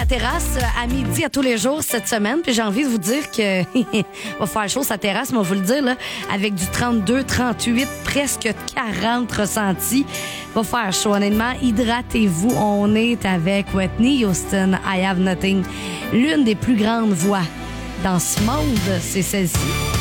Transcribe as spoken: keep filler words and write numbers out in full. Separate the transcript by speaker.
Speaker 1: sa terrasse à midi à tous les jours cette semaine. Puis j'ai envie de vous dire que va faire chaud sa terrasse, mais on va vous le dire, là, avec du trente-deux, trente-huit, presque quarante ressentis. Va faire chaud, honnêtement. Hydratez-vous. On est avec Whitney Houston, I Have Nothing. L'une des plus grandes voix dans ce monde, c'est celle-ci.